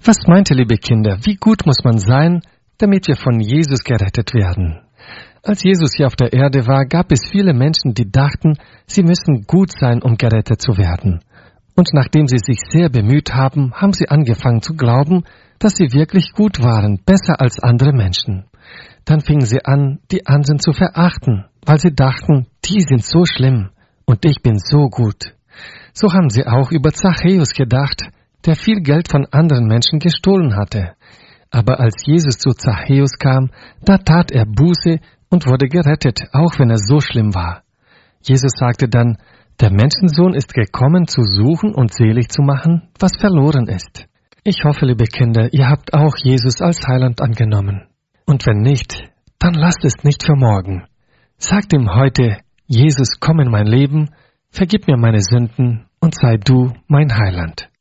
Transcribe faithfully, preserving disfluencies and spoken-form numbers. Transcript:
Was meint ihr, liebe Kinder, wie gut muss man sein, damit wir von Jesus gerettet werden? Als Jesus hier auf der Erde war, gab es viele Menschen, die dachten, sie müssen gut sein, um gerettet zu werden. Und nachdem sie sich sehr bemüht haben, haben sie angefangen zu glauben, dass sie wirklich gut waren, besser als andere Menschen. Dann fingen sie an, die anderen zu verachten, weil sie dachten, die sind so schlimm und ich bin so gut. So haben sie auch über Zachäus gedacht, der viel Geld von anderen Menschen gestohlen hatte. Aber als Jesus zu Zachäus kam, da tat er Buße und wurde gerettet, auch wenn er so schlimm war. Jesus sagte dann, der Menschensohn ist gekommen, zu suchen und selig zu machen, was verloren ist. Ich hoffe, liebe Kinder, ihr habt auch Jesus als Heiland angenommen. Und wenn nicht, dann lasst es nicht für morgen. Sagt ihm heute, Jesus, komm in mein Leben, vergib mir meine Sünden und sei du mein Heiland.